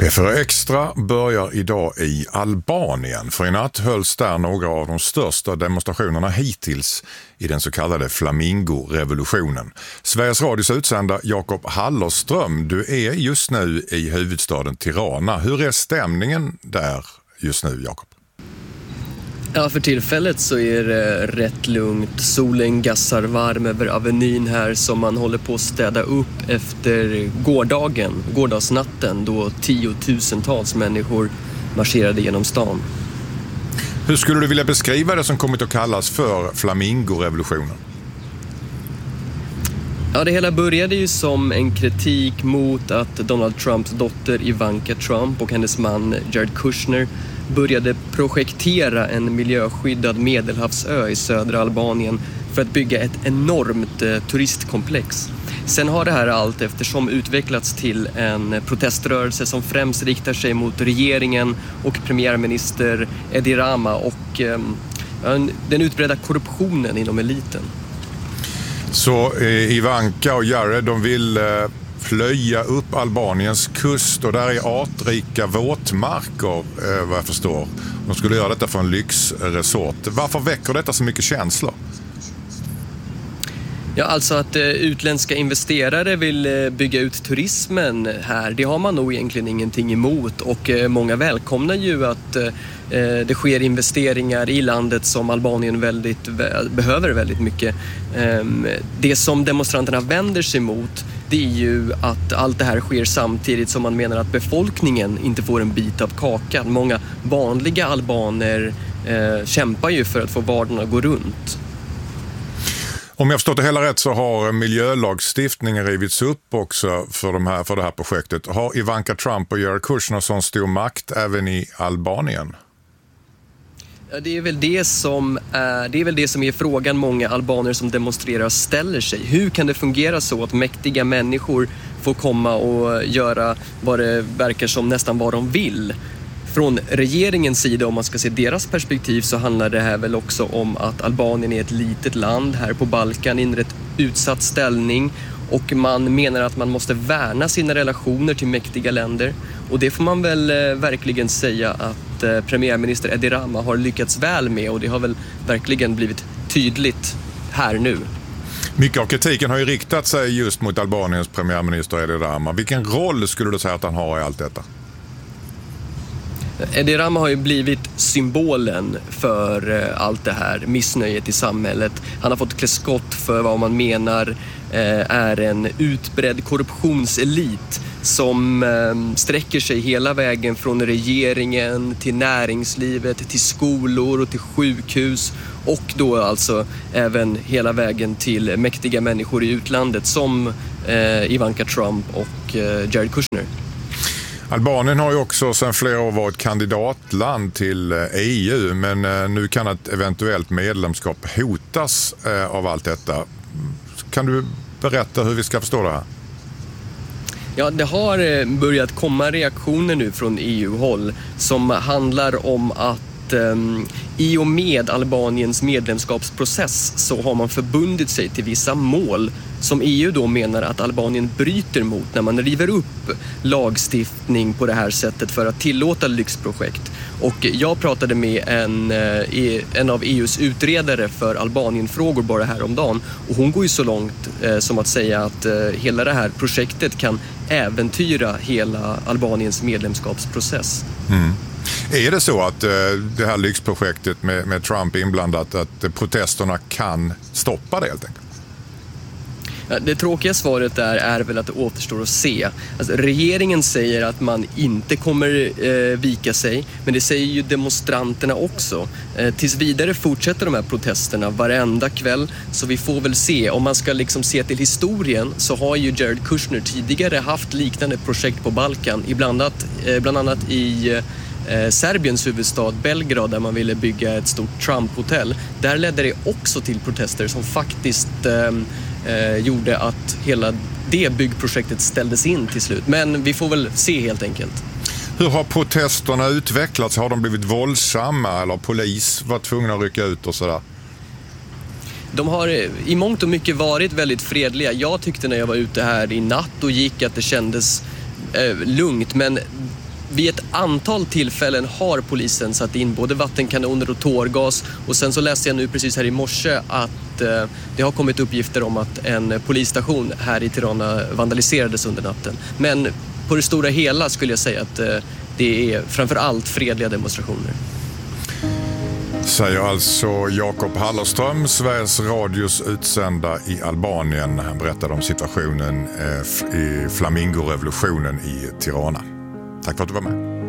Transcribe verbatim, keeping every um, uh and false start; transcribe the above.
P fyra Extra börjar idag i Albanien. För i natt hölls där några av de största demonstrationerna hittills i den så kallade Flamingo-revolutionen. Sveriges Radios utsända Jakob Hallerström, du är just nu i huvudstaden Tirana. Hur är stämningen där just nu, Jakob? Ja, för tillfället så är det rätt lugnt. Solen gassar varm över Avenyn här som man håller på att städa upp efter gårdagen, gårdagsnatten då tiotusentals människor marscherade genom stan. Hur skulle du vilja beskriva det som kommit att kallas för Flamingo-revolutionen? Ja, det hela började ju som en kritik mot att Donald Trumps dotter Ivanka Trump och hennes man Jared Kushner började projektera en miljöskyddad medelhavsö i södra Albanien för att bygga ett enormt eh, turistkomplex. Sen har det här allt eftersom utvecklats till en proteströrelse som främst riktar sig mot regeringen och premiärminister Edi Rama och eh, den utbredda korruptionen inom eliten. Så eh, Ivanka och Jared, de vill eh, plöja upp Albaniens kust och där är artrika våtmarker, eh, vad jag förstår. De skulle göra detta för en lyxresort. Varför väcker detta så mycket känslor? Ja, alltså att eh, utländska investerare vill eh, bygga ut turismen här, det har man nog egentligen ingenting emot och eh, många välkomnar ju att eh, det sker investeringar i landet som Albanien väldigt, vä- behöver väldigt mycket. Eh, det som demonstranterna vänder sig mot, det är ju att allt det här sker samtidigt som man menar att befolkningen inte får en bit av kakan. Många vanliga albaner eh, kämpar ju för att få vardagen att gå runt. Om jag förstått det hela rätt så har miljölagstiftningen rivits upp också för, de här, för det här projektet. Har Ivanka Trump och Jared Kushner sån stor makt även i Albanien? Ja, det är väl det som är, det är väl det som är frågan många albaner som demonstrerar ställer sig. Hur kan det fungera så att mäktiga människor får komma och göra vad det verkar som nästan vad de vill? Från regeringens sida, om man ska se deras perspektiv, så handlar det här väl också om att Albanien är ett litet land här på Balkan i en rätt utsatt ställning och man menar att man måste värna sina relationer till mäktiga länder. Och det får man väl eh, verkligen säga att eh, premiärminister Edi Rama har lyckats väl med och det har väl verkligen blivit tydligt här nu. Mycket av kritiken har ju riktat sig just mot Albaniens premiärminister Edi Rama. Vilken roll skulle du säga att han har i allt detta? Edi Rama har ju blivit symbolen för allt det här missnöjet i samhället. Han har fått klä skott för vad man menar är en utbredd korruptionselit som sträcker sig hela vägen från regeringen till näringslivet, till skolor och till sjukhus och då alltså även hela vägen till mäktiga människor i utlandet som Ivanka Trump och Jared Kushner. Albanien har ju också sedan flera år varit kandidatland till E U men nu kan ett eventuellt medlemskap hotas av allt detta. Kan du berätta hur vi ska förstå det här? Ja, det har börjat komma reaktioner nu från E U-håll som handlar om att um, i och med Albaniens medlemskapsprocess så har man förbundit sig till vissa mål som E U då menar att Albanien bryter mot när man river upp lagstiftning på det här sättet för att tillåta lyxprojekt. Och jag pratade med en, en av E U:s utredare för Albanienfrågor bara häromdagen och hon går ju så långt eh, som att säga att eh, hela det här projektet kan äventyra hela Albaniens medlemskapsprocess. Mm. Är det så att eh, det här lyxprojektet med, med Trump inblandat att protesterna kan stoppa det helt enkelt? Det tråkiga svaret där är väl att det återstår att se. Alltså, regeringen säger att man inte kommer eh, vika sig, men det säger ju demonstranterna också. Eh, tills vidare fortsätter de här protesterna varenda kväll, så vi får väl se. Om man ska liksom se till historien så har ju Jared Kushner tidigare haft liknande projekt på Balkan, ibland annat, eh, bland annat i eh, Serbiens huvudstad Belgrad där man ville bygga ett stort Trump-hotell. Där ledde det också till protester som faktiskt eh, Eh, gjorde att hela det byggprojektet ställdes in till slut. Men vi får väl se helt enkelt. Hur har protesterna utvecklats? Har de blivit våldsamma eller polis var tvungna att rycka ut och sådär? De har i mångt och mycket varit väldigt fredliga. Jag tyckte när jag var ute här i natt och gick att det kändes eh, lugnt, men vid ett antal tillfällen har polisen satt in både vattenkanoner och tårgas. Och sen så läste jag nu precis här i morse att eh, det har kommit uppgifter om att en polisstation här i Tirana vandaliserades under natten. Men på det stora hela skulle jag säga att eh, det är framför allt fredliga demonstrationer. Säger alltså Jakob Hallerström, Sveriges Radios utsända i Albanien. Han berättade om situationen i Flamingorevolutionen i Tirana. Tack för att du var med.